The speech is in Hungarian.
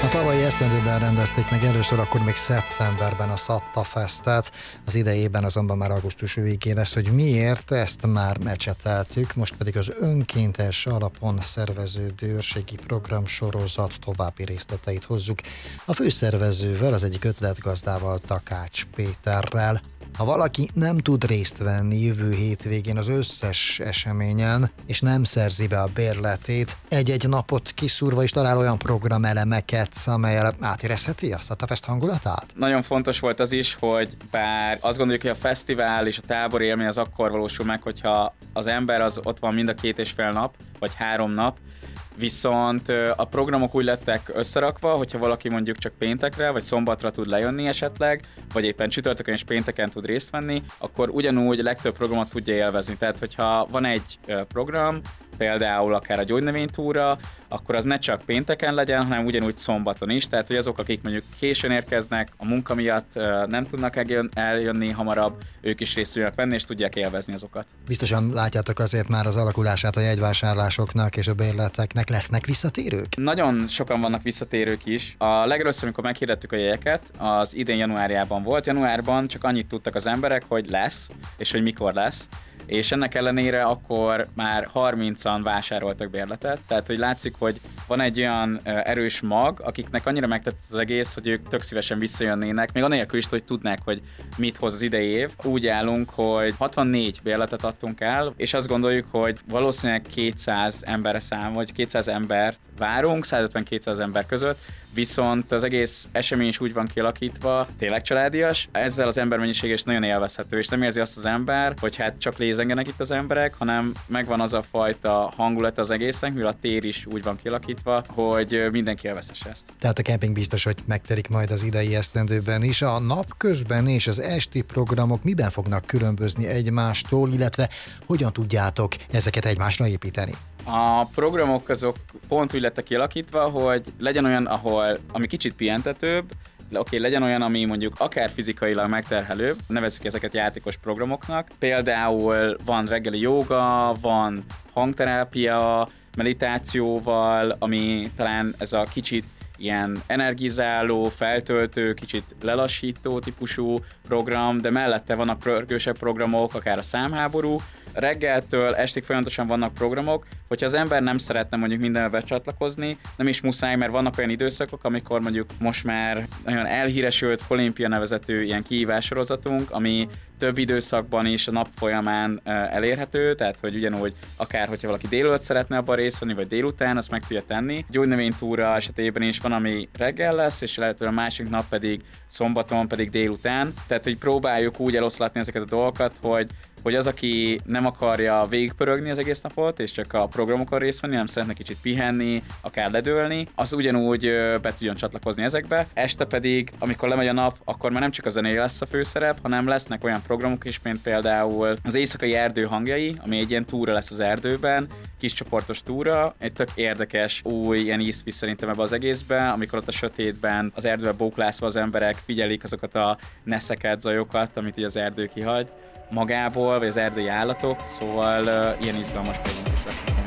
A tavalyi esztendőben rendezték meg először, akkor még szeptemberben a Szatta Festet, az idejében azonban már augusztus végén lesz, hogy miért, ezt már mecseteltük, most pedig az önkéntes alapon szerveződő őrségi programsorozat további részleteit hozzuk a főszervezővel, az egyik ötletgazdával, Takács Péterrel. Ha valaki nem tud részt venni jövő hétvégén az összes eseményen, és nem szerzi be a bérletét, egy-egy napot kiszúrva is talál olyan programelemeket, amelyel átérezheti a Szatta Fest hangulatát? Nagyon fontos volt az is, hogy bár azt gondoljuk, hogy a fesztivál és a tábor élmény az akkor valósul meg, hogyha az ember az ott van mind a 2,5 nap, vagy 3 nap, viszont a programok úgy lettek összerakva, hogyha valaki mondjuk csak péntekre, vagy szombatra tud lejönni esetleg, vagy éppen csütörtökön és pénteken tud részt venni, akkor ugyanúgy a legtöbb programot tudja élvezni. Tehát, hogyha van egy program, például akár a gyógynövénytúra, akkor az ne csak pénteken legyen, hanem ugyanúgy szombaton is. Tehát, hogy azok, akik mondjuk későn érkeznek, a munka miatt nem tudnak eljönni hamarabb, ők is részt tudják venni, és tudják élvezni azokat. Biztosan látjátok azért már az alakulását a jegyvásárlásoknak és a bérleteknek. Lesznek visszatérők? Nagyon sokan vannak visszatérők is. A legelőször, amikor meghirdettük a jegyeket, az idén januárjában volt. Januárban csak annyit tudtak az emberek, hogy lesz, és hogy mikor lesz. És ennek ellenére akkor már 30-an vásároltak bérletet, tehát hogy látszik, hogy van egy olyan erős mag, akiknek annyira megtett az egész, hogy ők tök szívesen visszajönnének, még anélkül is, hogy tudnák, hogy mit hoz az idei év. Úgy állunk, hogy 64 bérletet adtunk el, és azt gondoljuk, hogy valószínűleg 200 emberre vagy 200 embert várunk, 150-200 ember között, viszont az egész esemény is úgy van kialakítva, tényleg családias, ezzel az embermennyiség is nagyon élvezhető, és nem érzi azt az ember, hogy hát csak lézengenek itt az emberek, hanem megvan az a fajta hangulat az egésznek, mivel a tér is úgy van kialakítva, hogy mindenki élvezhesse ezt. Tehát a kemping biztos, hogy megterik majd az idei esztendőben is. A napközben és az esti programok miben fognak különbözni egymástól, illetve hogyan tudjátok ezeket egymásra építeni? A programok azok pont úgy lettek kialakítva, hogy legyen olyan, ami kicsit pihentetőbb, legyen olyan, ami mondjuk akár fizikailag megterhelőbb, nevezzük ezeket játékos programoknak. Például van reggeli jóga, van hangterápia, meditációval, ami talán ez a kicsit ilyen energizáló, feltöltő, kicsit lelassító típusú program, de mellette vannak pörgősebb programok, akár a számháború. Reggeltől estig folyamatosan vannak programok, hogyha az ember nem szeretne mondjuk mindenbe csatlakozni, nem is muszáj, mert vannak olyan időszakok, amikor mondjuk most már nagyon elhíresült Olimpia nevezetű ilyen kihívássorozatunk, ami több időszakban is a nap folyamán elérhető, tehát hogy ugyanúgy akár, hogyha valaki délelőtt szeretne abban részt venni, vagy délután, azt meg tudja tenni. Gyógynövénytúra esetében is van, ami reggel lesz, és lehetően a másik nap pedig szombaton pedig délután. Tehát, hogy próbáljuk úgy eloszlatni ezeket a dolgokat, hogy az, aki nem akarja végigpörögni az egész napot, és csak a programokon részt venni, nem szeretne kicsit pihenni, akár ledőlni, az ugyanúgy be tudjon csatlakozni ezekbe. Este pedig, amikor lemegy a nap, akkor már nem csak a zenéje lesz a főszerep, hanem lesznek olyan programok is, mint például az éjszakai erdő hangjai, ami egy ilyen túra lesz az erdőben, kis csoportos túra, egy tök érdekes új ilyen ízt visz szerintem ebbe az egészbe, amikor ott a sötétben, az erdőben bóklászva az emberek figyelik azokat a neszeket, zajokat, amit így az erdő kihagy magából, vagy az erdei állatok, szóval ilyen izgalmas programok is lesznek.